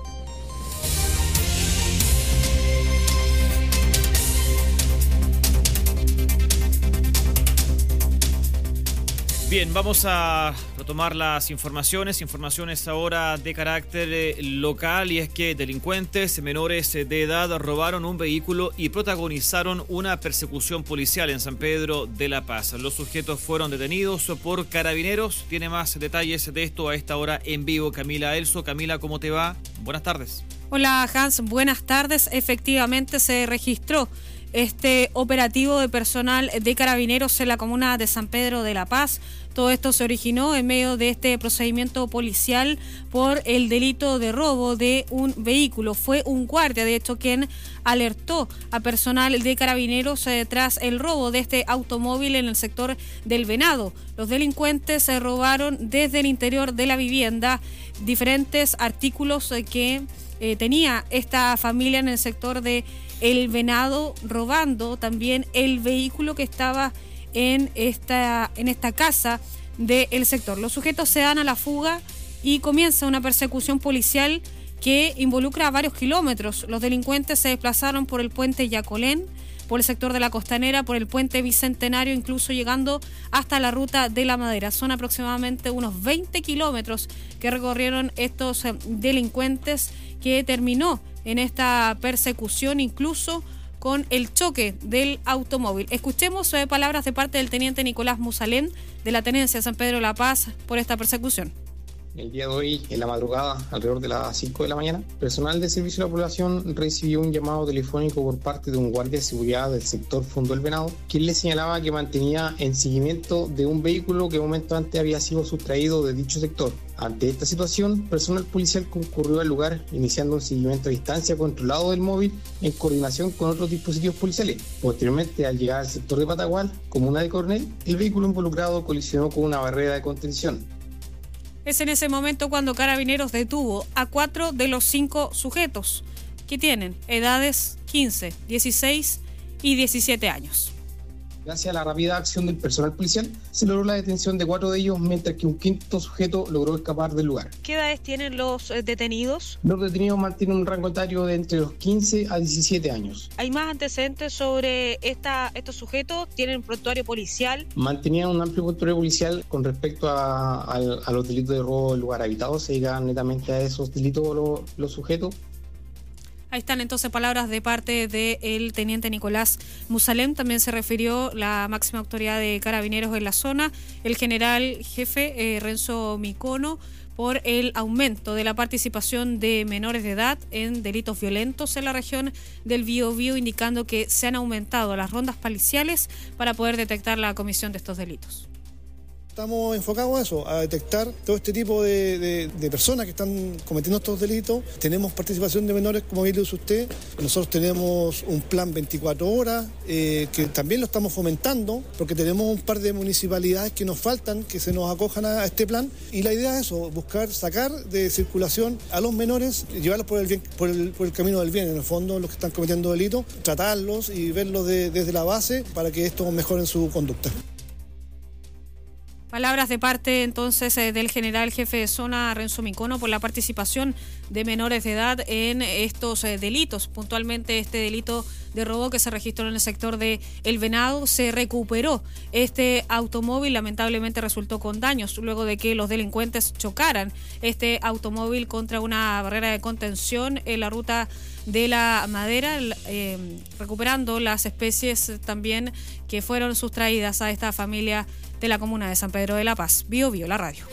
Bien, vamos a retomar las informaciones ahora de carácter local, y es que delincuentes menores de edad robaron un vehículo y protagonizaron una persecución policial en San Pedro de la Paz. Los sujetos fueron detenidos por carabineros. Tiene más detalles de esto a esta hora en vivo Camila Elso. Camila, ¿cómo te va? Buenas tardes. Hola Hans, buenas tardes. Efectivamente se registró este operativo de personal de carabineros en la comuna de San Pedro de la Paz. Todo esto se originó en medio de este procedimiento policial por el delito de robo de un vehículo. Fue un guardia, de hecho, quien alertó a personal de carabineros tras el robo de este automóvil en el sector del Venado. Los delincuentes se robaron desde el interior de la vivienda diferentes artículos que tenía esta familia en el sector de El Venado, robando también el vehículo que estaba en esta casa del sector. Los sujetos se dan a la fuga y comienza una persecución policial que involucra a varios kilómetros. Los delincuentes se desplazaron por el puente Yacolén, por el sector de la Costanera, por el puente Bicentenario, incluso llegando hasta la ruta de la Madera. Son aproximadamente unos 20 kilómetros que recorrieron estos delincuentes, que terminó en esta persecución incluso con el choque del automóvil. Escuchemos palabras de parte del teniente Nicolás Musalén de la Tenencia de San Pedro de la Paz por esta persecución. El día de hoy, en la madrugada, alrededor de las 5 de la mañana, personal de servicio a la población recibió un llamado telefónico por parte de un guardia de seguridad del sector Fondo del Venado, quien le señalaba que mantenía en seguimiento de un vehículo que un momento antes había sido sustraído de dicho sector. Ante esta situación, personal policial concurrió al lugar, iniciando un seguimiento a distancia controlado del móvil en coordinación con otros dispositivos policiales. Posteriormente, al llegar al sector de Patagual, comuna de Coronel, el vehículo involucrado colisionó con una barrera de contención. Es en ese momento cuando Carabineros detuvo a 4 de los 5 sujetos, que tienen edades 15, 16 y 17 años. Gracias a la rápida acción del personal policial, se logró la detención de 4 de ellos, mientras que un quinto sujeto logró escapar del lugar. ¿Qué edades tienen los detenidos? Los detenidos mantienen un rango etario de entre los 15 a 17 años. ¿Hay más antecedentes sobre estos sujetos? ¿Tienen prontuario policial? Mantenían un amplio prontuario policial con respecto a los delitos de robo del lugar habitado. Se dedican netamente a esos delitos los sujetos. Ahí están entonces palabras de parte del teniente Nicolás Musalem. También se refirió la máxima autoridad de Carabineros en la zona, el general jefe Renzo Micono, por el aumento de la participación de menores de edad en delitos violentos en la región del Biobío, indicando que se han aumentado las rondas policiales para poder detectar la comisión de estos delitos. Estamos enfocados a eso, a detectar todo este tipo de personas que están cometiendo estos delitos. Tenemos participación de menores, como bien lo dice usted. Nosotros tenemos un plan 24 horas, que también lo estamos fomentando, porque tenemos un par de municipalidades que nos faltan, que se nos acojan a este plan. Y la idea es eso, buscar sacar de circulación a los menores, llevarlos por el camino del bien, en el fondo, los que están cometiendo delitos, tratarlos y verlos desde la base para que estos mejoren su conducta. Palabras de parte entonces del general jefe de zona Renzo Micono por la participación de menores de edad en estos delitos. Puntualmente este delito de robo que se registró en el sector de El Venado, se recuperó este automóvil, lamentablemente resultó con daños luego de que los delincuentes chocaran este automóvil contra una barrera de contención en la ruta de la Madera, recuperando las especies también que fueron sustraídas a esta familia de la comuna de San Pedro de la Paz. Biobío, la radio.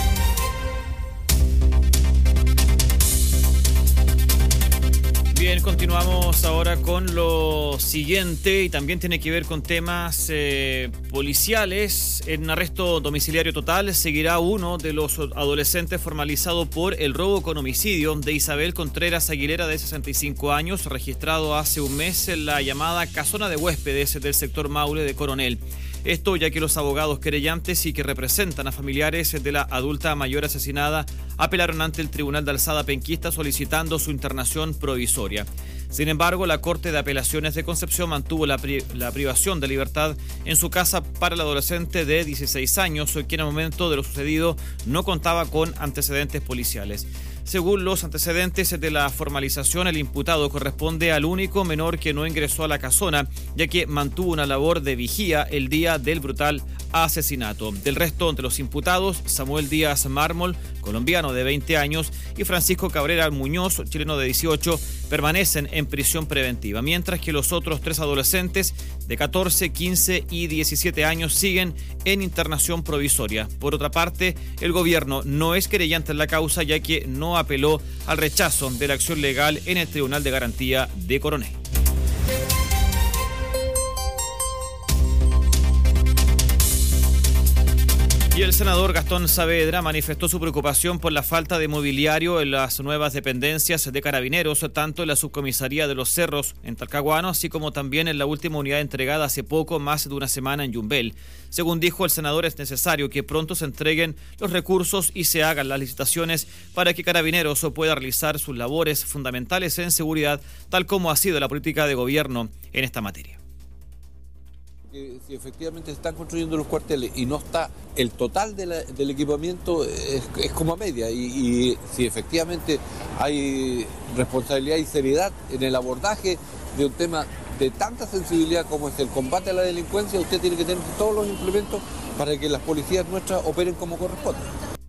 Bien, continuamos ahora con lo siguiente y también tiene que ver con temas policiales. En arresto domiciliario total seguirá uno de los adolescentes formalizado por el robo con homicidio de Isabel Contreras Aguilera, de 65 años, registrado hace un mes en la llamada Casona de Huéspedes del sector Maule de Coronel. Esto ya que los abogados querellantes y que representan a familiares de la adulta mayor asesinada apelaron ante el Tribunal de Alzada Penquista solicitando su internación provisoria. Sin embargo, la Corte de Apelaciones de Concepción mantuvo la privación de libertad en su casa para el adolescente de 16 años, que en el momento de lo sucedido no contaba con antecedentes policiales. Según los antecedentes de la formalización, el imputado corresponde al único menor que no ingresó a la casona, ya que mantuvo una labor de vigía el día del brutal asesinato. Del resto de los imputados, Samuel Díaz Mármol, colombiano de 20 años, y Francisco Cabrera Muñoz, chileno de 18, permanecen en prisión preventiva, mientras que los otros 3 adolescentes de 14, 15 y 17 años siguen en internación provisoria. Por otra parte, el gobierno no es querellante en la causa, ya que no apeló al rechazo de la acción legal en el Tribunal de Garantía de Coronel. Y el senador Gastón Saavedra manifestó su preocupación por la falta de mobiliario en las nuevas dependencias de Carabineros, tanto en la subcomisaría de Los Cerros en Talcahuano, así como también en la última unidad entregada hace poco, más de una semana, en Yumbel. Según dijo el senador, es necesario que pronto se entreguen los recursos y se hagan las licitaciones para que Carabineros pueda realizar sus labores fundamentales en seguridad, tal como ha sido la política de gobierno en esta materia. Si efectivamente se están construyendo los cuarteles y no está el total del equipamiento, es como a media, y si efectivamente hay responsabilidad y seriedad en el abordaje de un tema de tanta sensibilidad como es el combate a la delincuencia, usted tiene que tener todos los implementos para que las policías nuestras operen como corresponde.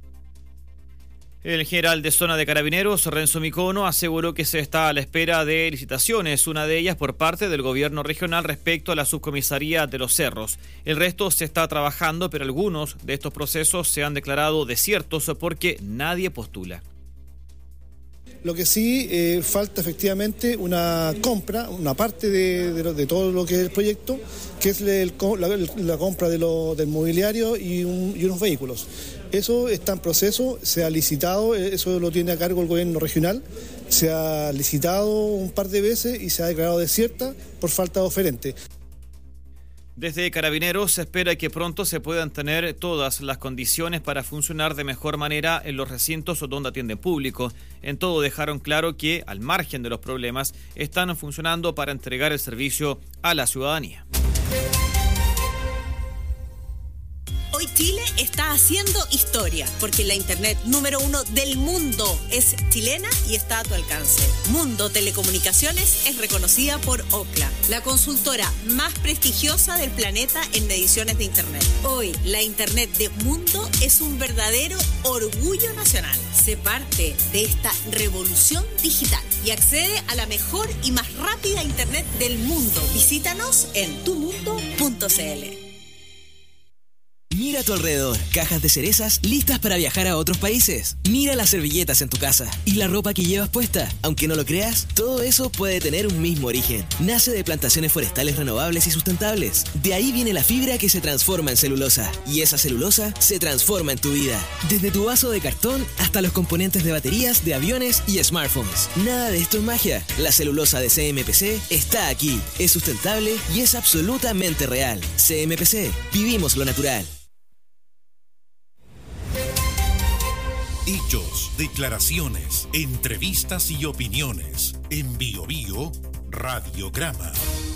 El general de zona de Carabineros, Renzo Micono, aseguró que se está a la espera de licitaciones, una de ellas por parte del gobierno regional respecto a la subcomisaría de Los Cerros. El resto se está trabajando, pero algunos de estos procesos se han declarado desiertos porque nadie postula. Lo que sí falta efectivamente una compra, una parte de todo lo que es el proyecto, que es la compra del mobiliario y unos vehículos. Eso está en proceso, se ha licitado, eso lo tiene a cargo el gobierno regional, se ha licitado un par de veces y se ha declarado desierta por falta de oferente. Desde Carabineros se espera que pronto se puedan tener todas las condiciones para funcionar de mejor manera en los recintos donde atienden público. En todo dejaron claro que, al margen de los problemas, están funcionando para entregar el servicio a la ciudadanía. Hoy Chile está haciendo historia, porque la internet número 1 del mundo es chilena y está a tu alcance. Mundo Telecomunicaciones es reconocida por Ookla, la consultora más prestigiosa del planeta en mediciones de internet. Hoy, la internet de Mundo es un verdadero orgullo nacional. Sé parte de esta revolución digital y accede a la mejor y más rápida internet del mundo. Visítanos en tumundo.cl. Mira a tu alrededor, cajas de cerezas listas para viajar a otros países. Mira las servilletas en tu casa y la ropa que llevas puesta. Aunque no lo creas, todo eso puede tener un mismo origen. Nace de plantaciones forestales renovables y sustentables. De ahí viene la fibra que se transforma en celulosa. Y esa celulosa se transforma en tu vida. Desde tu vaso de cartón hasta los componentes de baterías, de aviones y smartphones. Nada de esto es magia. La celulosa de CMPC está aquí. Es sustentable y es absolutamente real. CMPC, vivimos lo natural. Hechos, declaraciones, entrevistas y opiniones. En Bio Bio, Radiograma.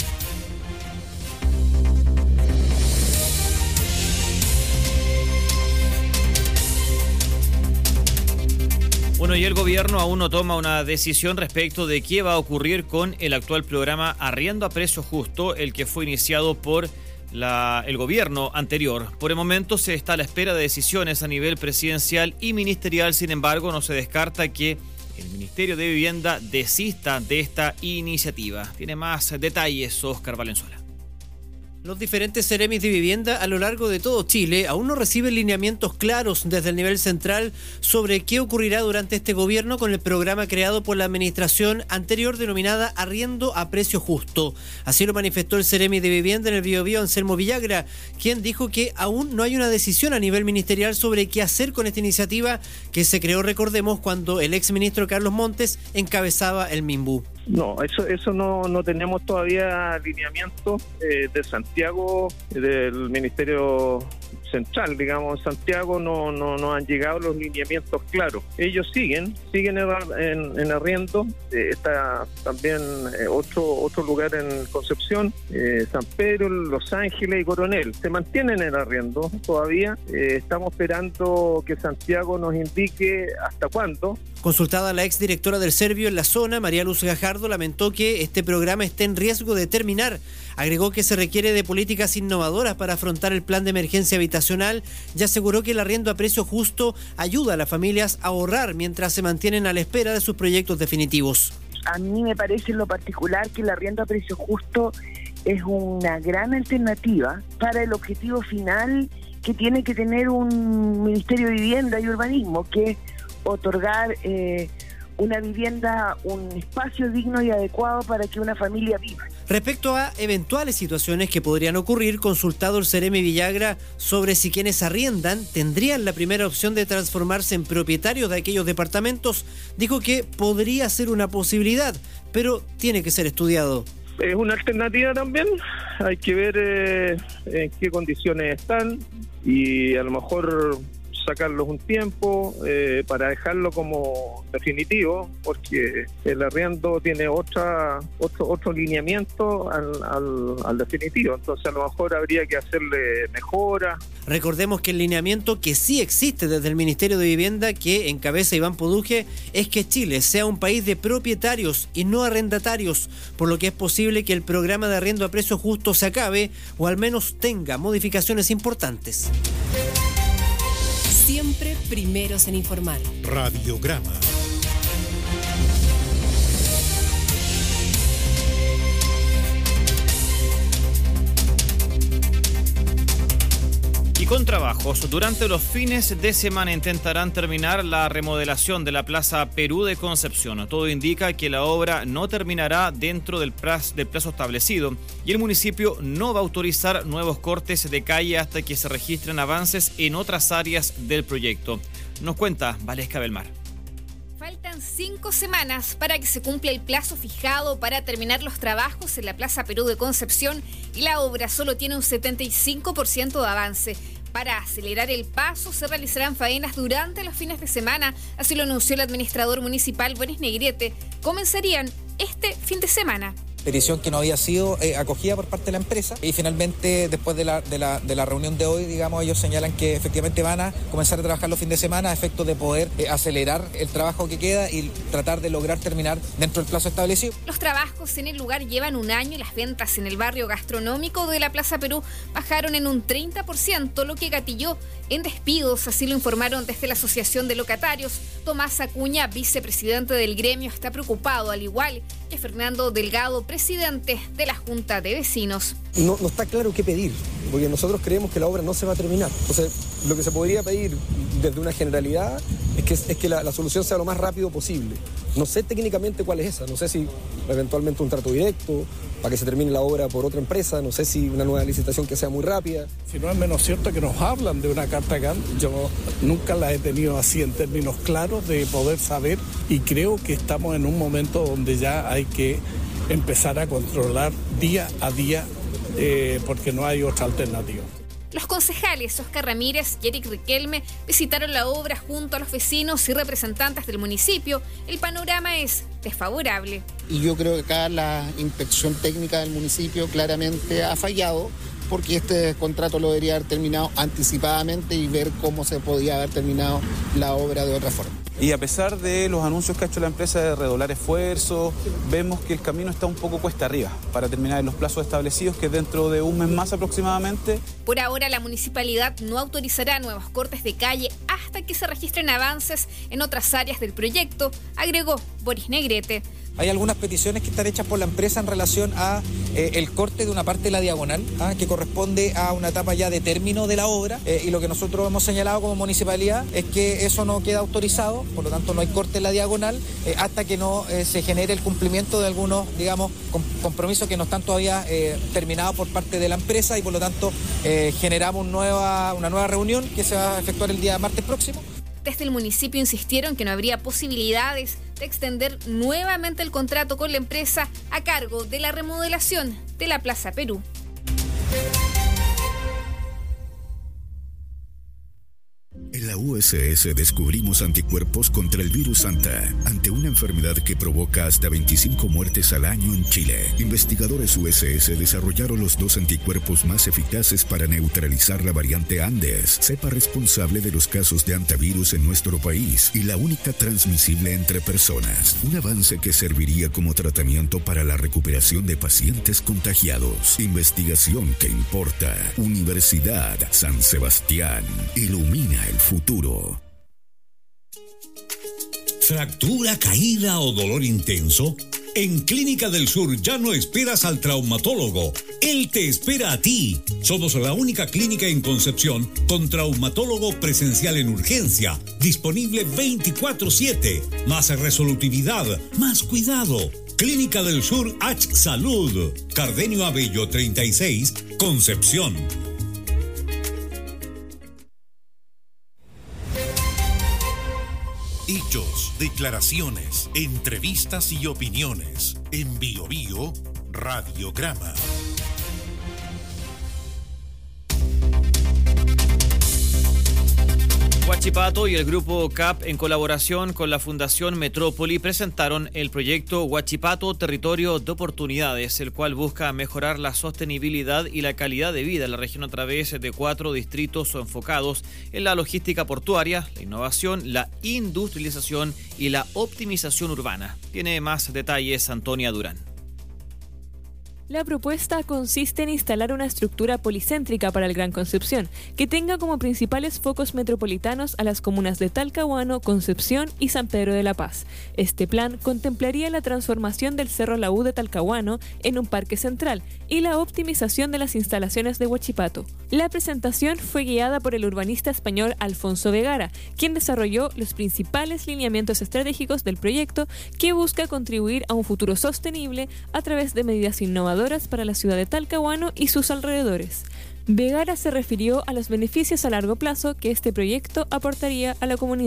Bueno, y el gobierno aún no toma una decisión respecto de qué va a ocurrir con el actual programa Arriendo a Precio Justo, el que fue iniciado por el gobierno anterior. Por el momento se está a la espera de decisiones a nivel presidencial y ministerial. Sin embargo, no se descarta que el Ministerio de Vivienda desista de esta iniciativa. Tiene más detalles Óscar Valenzuela. Los diferentes seremis de vivienda a lo largo de todo Chile aún no reciben lineamientos claros desde el nivel central sobre qué ocurrirá durante este gobierno con el programa creado por la administración anterior denominada Arriendo a Precio Justo. Así lo manifestó el seremi de vivienda en el Bio Bio, Anselmo Villagra, quien dijo que aún no hay una decisión a nivel ministerial sobre qué hacer con esta iniciativa que se creó, recordemos, cuando el exministro Carlos Montes encabezaba el MIMBU. No, eso no tenemos todavía lineamiento de Santiago, del Ministerio Central, digamos. En Santiago no han llegado los lineamientos claros. Ellos siguen en arriendo. Está también otro lugar en Concepción, San Pedro, Los Ángeles y Coronel. Se mantienen en arriendo todavía. Estamos esperando que Santiago nos indique hasta cuándo. Consultada la exdirectora del Servio en la zona, María Luz Gajardo, lamentó que este programa esté en riesgo de terminar. Agregó que se requiere de políticas innovadoras para afrontar el plan de emergencia habitacional y aseguró que el arriendo a precio justo ayuda a las familias a ahorrar mientras se mantienen a la espera de sus proyectos definitivos. A mí me parece en lo particular que el arriendo a precio justo es una gran alternativa para el objetivo final que tiene que tener un Ministerio de Vivienda y Urbanismo, que es otorgar una vivienda, un espacio digno y adecuado para que una familia viva. Respecto a eventuales situaciones que podrían ocurrir, consultado el seremi Villagra sobre si quienes arriendan tendrían la primera opción de transformarse en propietarios de aquellos departamentos, dijo que podría ser una posibilidad, pero tiene que ser estudiado. Es una alternativa también, hay que ver en qué condiciones están y a lo mejor sacarlos un tiempo para dejarlo como definitivo, porque el arriendo tiene otro lineamiento al definitivo, entonces a lo mejor habría que hacerle mejoras. Recordemos que el lineamiento que sí existe desde el Ministerio de Vivienda, que encabeza Iván Poduje, es que Chile sea un país de propietarios y no arrendatarios, por lo que es posible que el programa de arriendo a precio justo se acabe o al menos tenga modificaciones importantes. Siempre primeros en informar. Radiograma. Y con trabajos, durante los fines de semana intentarán terminar la remodelación de la Plaza Perú de Concepción. Todo indica que la obra no terminará dentro del plazo establecido y el municipio no va a autorizar nuevos cortes de calle hasta que se registren avances en otras áreas del proyecto. Nos cuenta Valesca Belmar. Faltan 5 semanas para que se cumpla el plazo fijado para terminar los trabajos en la Plaza Perú de Concepción y la obra solo tiene un 75% de avance. Para acelerar el paso se realizarán faenas durante los fines de semana, así lo anunció el administrador municipal Boris Negrete. Comenzarían este fin de semana. petición que no había sido acogida por parte de la empresa, y finalmente después de la reunión de hoy, digamos, ellos señalan que efectivamente van a comenzar a trabajar los fines de semana a efecto de poder acelerar el trabajo que queda y tratar de lograr terminar dentro del plazo establecido. Los trabajos en el lugar llevan un año y las ventas en el barrio gastronómico de la Plaza Perú bajaron en un 30%, lo que gatilló en despidos, así lo informaron desde la Asociación de Locatarios. Tomás Acuña, vicepresidente del gremio, está preocupado, al igual que Fernando Delgado, presidente de la Junta de Vecinos. No está claro qué pedir, porque nosotros creemos que la obra no se va a terminar. Entonces, lo que se podría pedir desde una generalidad es que la solución sea lo más rápido posible. No sé técnicamente cuál es esa, no sé si eventualmente un trato directo para que se termine la obra por otra empresa, no sé si una nueva licitación que sea muy rápida. Si no es menos cierto que nos hablan de una carta GAN, yo nunca la he tenido así en términos claros de poder saber, y creo que estamos en un momento donde ya hay que empezar a controlar día a día porque no hay otra alternativa. Los concejales Oscar Ramírez y Eric Riquelme visitaron la obra junto a los vecinos y representantes del municipio. El panorama es desfavorable. Y yo creo que acá la inspección técnica del municipio claramente ha fallado, porque este contrato lo debería haber terminado anticipadamente y ver cómo se podía haber terminado la obra de otra forma. Y a pesar de los anuncios que ha hecho la empresa de redoblar esfuerzos, vemos que el camino está un poco cuesta arriba para terminar en los plazos establecidos, que es dentro de un mes más aproximadamente. Por ahora, la municipalidad no autorizará nuevos cortes de calle hasta que se registren avances en otras áreas del proyecto, agregó Boris Negrete. Hay algunas peticiones que están hechas por la empresa en relación a el corte de una parte de la diagonal, que corresponde a una etapa ya de término de la obra, y lo que nosotros hemos señalado como municipalidad es que eso no queda autorizado, por lo tanto no hay corte en la diagonal hasta que no se genere el cumplimiento de algunos, digamos, compromisos que no están todavía terminados por parte de la empresa, y por lo tanto generamos una nueva reunión que se va a efectuar el día martes próximo. Desde el municipio insistieron que no habría posibilidades de extender nuevamente el contrato con la empresa a cargo de la remodelación de la Plaza Perú. En la USS descubrimos anticuerpos contra el virus Anta, ante una enfermedad que provoca hasta 25 muertes al año en Chile. Investigadores USS desarrollaron los 2 anticuerpos más eficaces para neutralizar la variante Andes, cepa responsable de los casos de antivirus en nuestro país y la única transmisible entre personas. Un avance que serviría como tratamiento para la recuperación de pacientes contagiados. Investigación que importa. Universidad San Sebastián. Ilumina el futuro. ¿Fractura, caída o dolor intenso? En Clínica del Sur ya no esperas al traumatólogo. Él te espera a ti. Somos la única clínica en Concepción con traumatólogo presencial en urgencia, disponible 24/7. Más resolutividad, más cuidado. Clínica del Sur H Salud. Cardenio Abello 36, Concepción. Hechos, declaraciones, entrevistas y opiniones. En BioBio, Radiograma. Huachipato y el grupo CAP, en colaboración con la Fundación Metrópoli, presentaron el proyecto Huachipato Territorio de Oportunidades, el cual busca mejorar la sostenibilidad y la calidad de vida en la región a través de 4 distritos enfocados en la logística portuaria, la innovación, la industrialización y la optimización urbana. Tiene más detalles Antonia Durán. La propuesta consiste en instalar una estructura policéntrica para el Gran Concepción, que tenga como principales focos metropolitanos a las comunas de Talcahuano, Concepción y San Pedro de la Paz. Este plan contemplaría la transformación del Cerro La U de Talcahuano en un parque central y la optimización de las instalaciones de Huachipato. La presentación fue guiada por el urbanista español Alfonso Vegara, quien desarrolló los principales lineamientos estratégicos del proyecto, que busca contribuir a un futuro sostenible a través de medidas innovadoras para la ciudad de Talcahuano y sus alrededores. Vegara se refirió a los beneficios a largo plazo que este proyecto aportaría a la comunidad.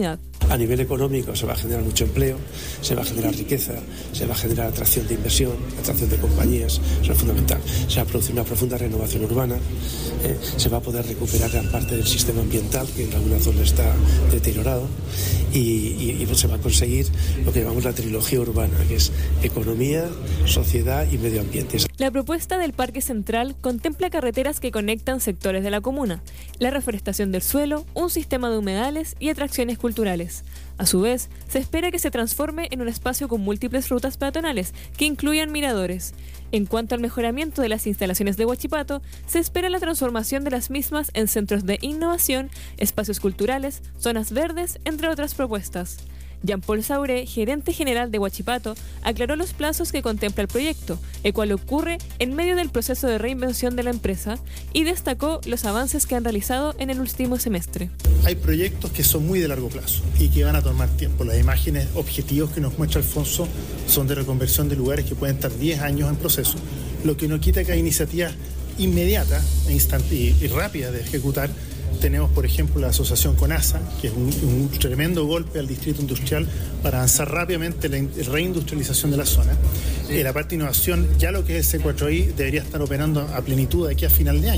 A nivel económico se va a generar mucho empleo, se va a generar riqueza, se va a generar atracción de inversión, atracción de compañías, eso es fundamental. Se va a producir una profunda renovación urbana, se va a poder recuperar gran parte del sistema ambiental, que en alguna zona está deteriorado, y se va a conseguir lo que llamamos la trilogía urbana, que es economía, sociedad y medio ambiente. La propuesta del Parque Central contempla carreteras que conectan sectores de la comuna, la reforestación del suelo, un sistema de humedales y atracciones culturales. A su vez, se espera que se transforme en un espacio con múltiples rutas peatonales que incluyan miradores. En cuanto al mejoramiento de las instalaciones de Huachipato, se espera la transformación de las mismas en centros de innovación, espacios culturales, zonas verdes, entre otras propuestas. Jean-Paul Sauré, gerente general de Huachipato, aclaró los plazos que contempla el proyecto, el cual ocurre en medio del proceso de reinvención de la empresa, y destacó los avances que han realizado en el último semestre. Hay proyectos que son muy de largo plazo y que van a tomar tiempo. Las imágenes objetivos que nos muestra Alfonso son de reconversión de lugares que pueden estar 10 años en proceso, lo que no quita que hay iniciativas inmediatas y rápidas de ejecutar. Tenemos, por ejemplo, la asociación con ASA, que es un tremendo golpe al distrito industrial para avanzar rápidamente la reindustrialización de la zona. La parte de innovación, ya lo que es el C4I, debería estar operando a plenitud de aquí a final de año.